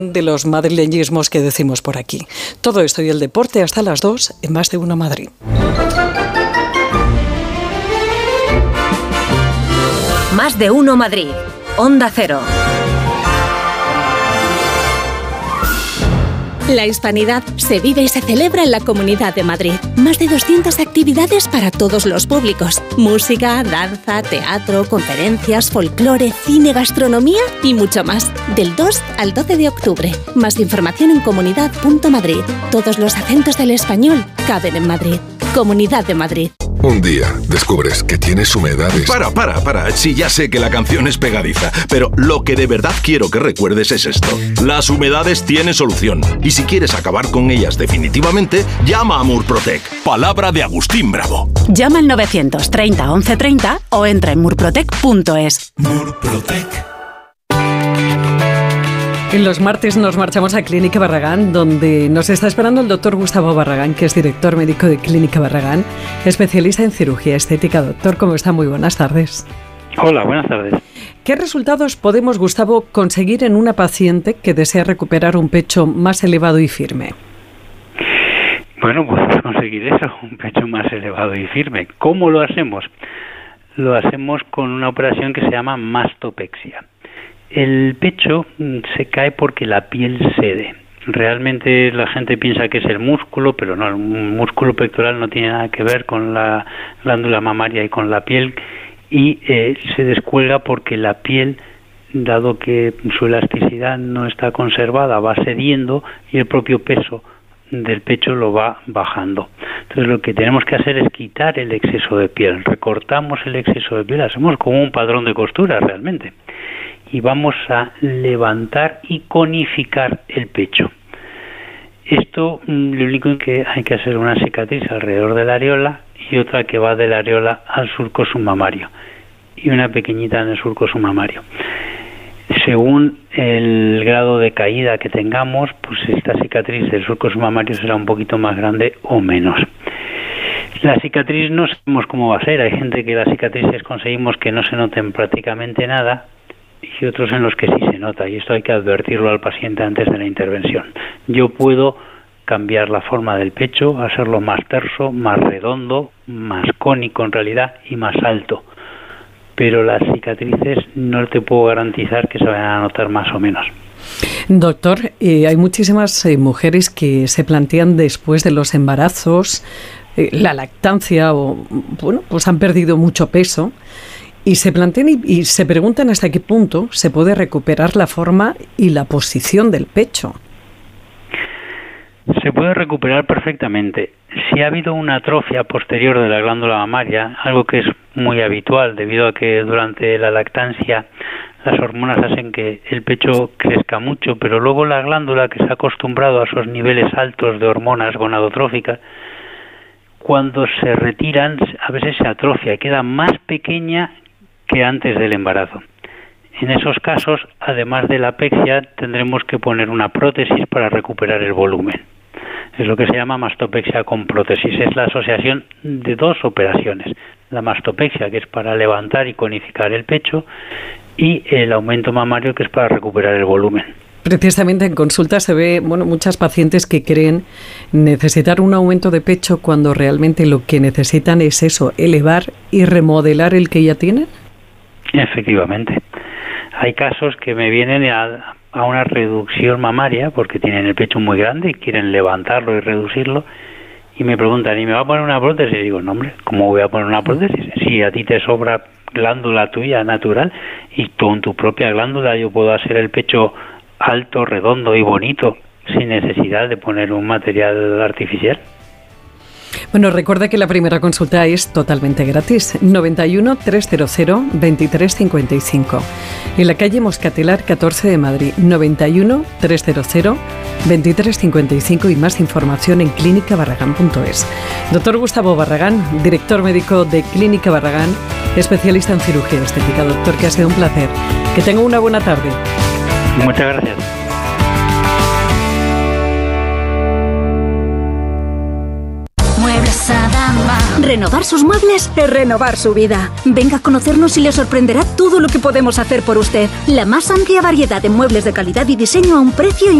De los madrileñismos que decimos por aquí. Todo esto y el deporte hasta las 2 en Más de Uno Madrid. Más de Uno Madrid. Onda Cero. La hispanidad se vive y se celebra en la Comunidad de Madrid. Más de 200 actividades para todos los públicos. Música, danza, teatro, conferencias, folclore, cine, gastronomía y mucho más. Del 2 al 12 de octubre. Más información en comunidad.madrid. Todos los acentos del español caben en Madrid. Comunidad de Madrid. Un día descubres que tienes humedades. Para. Sí, ya sé que la canción es pegadiza, pero lo que de verdad quiero que recuerdes es esto. Las humedades tienen solución. Y si quieres acabar con ellas definitivamente, llama a Murprotec. Palabra de Agustín Bravo. Llama al 930 1130 o entra en murprotec.es. Murprotec. En los martes nos marchamos a Clínica Barragán, donde nos está esperando el doctor Gustavo Barragán, que es director médico de Clínica Barragán, especialista en cirugía estética. Doctor, ¿cómo está? Muy buenas tardes. Hola, buenas tardes. ¿Qué resultados podemos, Gustavo, conseguir en una paciente que desea recuperar un pecho más elevado y firme? Bueno, podemos conseguir eso, un pecho más elevado y firme. ¿Cómo lo hacemos? Lo hacemos con una operación que se llama mastopexia. El pecho se cae porque la piel cede. Realmente la gente piensa que es el músculo, pero no, el músculo pectoral no tiene nada que ver con la glándula mamaria y con la piel, y se descuelga porque la piel, dado que su elasticidad no está conservada, va cediendo y el propio peso del pecho lo va bajando. Entonces lo que tenemos que hacer es quitar el exceso de piel, recortamos el exceso de piel, hacemos como un padrón de costura realmente. Y vamos a levantar y conificar el pecho. Esto, lo único que hay que hacer una cicatriz alrededor de la areola y otra que va de la areola al surco submamario y una pequeñita en el surco submamario. Según el grado de caída que tengamos, pues esta cicatriz del surco submamario será un poquito más grande o menos. La cicatriz no sabemos cómo va a ser. Hay gente que las cicatrices conseguimos que no se noten prácticamente nada, y otros en los que sí se nota, y esto hay que advertirlo al paciente antes de la intervención. Yo puedo cambiar la forma del pecho, hacerlo más terso, más redondo, más cónico en realidad y más alto, pero las cicatrices no te puedo garantizar que se vayan a notar más o menos. Doctor, hay muchísimas mujeres que se plantean después de los embarazos, la lactancia, o bueno, pues han perdido mucho peso, y se plantean y se preguntan hasta qué punto se puede recuperar la forma y la posición del pecho. Se puede recuperar perfectamente. Si ha habido una atrofia posterior de la glándula mamaria, algo que es muy habitual debido a que durante la lactancia las hormonas hacen que el pecho crezca mucho, pero luego la glándula, que se ha acostumbrado a esos niveles altos de hormonas gonadotróficas, cuando se retiran a veces se atrofia y queda más pequeña que antes del embarazo. En esos casos, además de la apexia, tendremos que poner una prótesis para recuperar el volumen. Es lo que se llama mastopexia con prótesis. Es la asociación de dos operaciones. La mastopexia, que es para levantar y conificar el pecho, y el aumento mamario, que es para recuperar el volumen. Precisamente en consulta se ve, muchas pacientes que creen necesitar un aumento de pecho cuando realmente lo que necesitan es eso, elevar y remodelar el que ya tienen. Efectivamente. Hay casos que me vienen a una reducción mamaria porque tienen el pecho muy grande y quieren levantarlo y reducirlo, y me preguntan, ¿y me va a poner una prótesis? Y digo, no, hombre, ¿cómo voy a poner una prótesis? Si a ti te sobra glándula tuya natural y con tu propia glándula yo puedo hacer el pecho alto, redondo y bonito sin necesidad de poner un material artificial. Bueno, recuerda que la primera consulta es totalmente gratis. 91 300 23 55. En la calle Moscatelar 14 de Madrid. 91 300 23 55 y más información en clínicabarragán.es. Doctor Gustavo Barragán, director médico de Clínica Barragán, especialista en cirugía estética. Doctor, que ha sido un placer. Que tenga una buena tarde. Muchas gracias. Muebles Adama. Renovar sus muebles es renovar su vida. Venga a conocernos y le sorprenderá todo lo que podemos hacer por usted. La más amplia variedad de muebles de calidad y diseño a un precio